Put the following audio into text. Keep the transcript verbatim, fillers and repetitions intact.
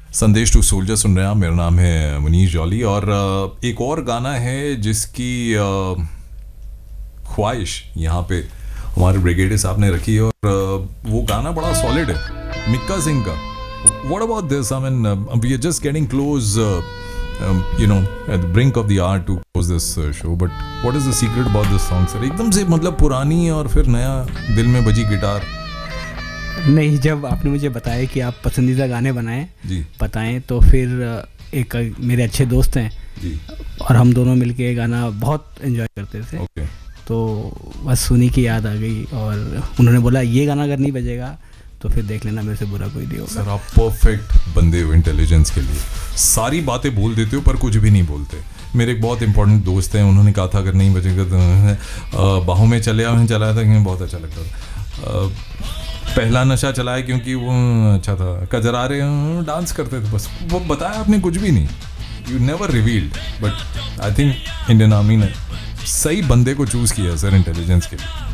संदेश to soldier सुन रहे हैं आप। मेरा नाम है मनीष जॉली और अ, एक और गाना है जिसकी अ, ख्वाहिश यहाँ पे हमारे ब्रिगेडियर साहब ने रखी है और अ, वो गाना बड़ा सॉलिड है मिक्का सिंह का। What about this? I mean we are just getting close you know at the brink of the our to close this show, but what is the secret about this song sir? एकदम से मतलब पुरानी और फिर नया दिल में बजी गिटार। नहीं, जब आपने मुझे बताया कि आप पसंदीदा गाने बनाएं जी बताएं तो फिर एक मेरे अच्छे दोस्त हैं जी और हम दोनों मिलके ये गाना बहुत एंजॉय करते थे। ओके तो बस सुनी की याद आ गई और उन्होंने बोला ये गाना अगर नहीं बजेगा तो फिर देख लेना, मेरे से बुरा कोई नहीं होगा। सर आप परफेक्ट बंदे हो इंटेलिजेंस के लिए, सारी बातें बोल देते हो पर कुछ भी नहीं बोलते। मेरे एक बहुत इंपॉर्टेंट दोस्त हैं, उन्होंने कहा था अगर नहीं बजेगा तो बाहों में चले आओ, चलाया था कि बहुत अच्छा लगता था। अ, पहला नशा चलाया क्योंकि वो अच्छा था, कजरारे डांस करते थे, बस वो बताया आपने कुछ भी नहीं। You never revealed, but I think Indian army ने सही बंदे को चूज़ किया सर इंटेलिजेंस के लिए।